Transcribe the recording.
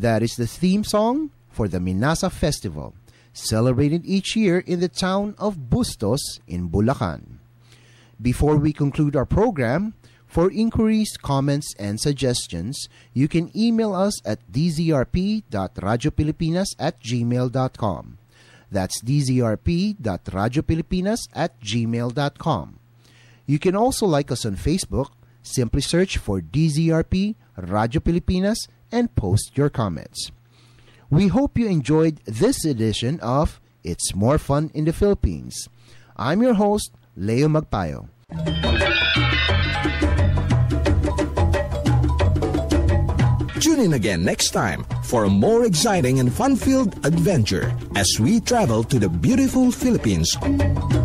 That is the theme song for the Minasa Festival, celebrated each year in the town of Bustos in Bulacan. Before we conclude our program, for inquiries, comments, and suggestions, you can email us at dzrp.radiopilipinas@gmail.com. That's dzrp.radiopilipinas@gmail.com. You can also like us on Facebook. Simply search for DZRP Radio Pilipinas and post your comments. We hope you enjoyed this edition of It's More Fun in the Philippines. I'm your host, Leo Magpayo. Tune in again next time for a more exciting and fun-filled adventure as we travel to the beautiful Philippines.